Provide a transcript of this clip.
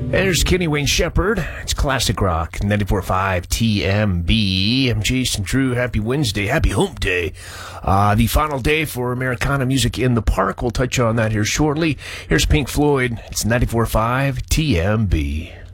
There's Kenny Wayne Shepherd. It's classic rock, 94.5 TMB. I'm Jason Drew. Happy Wednesday. Happy Hump Day. The final day for Americana Music in the Park. We'll touch on that here shortly. Here's Pink Floyd. It's 94.5 TMB.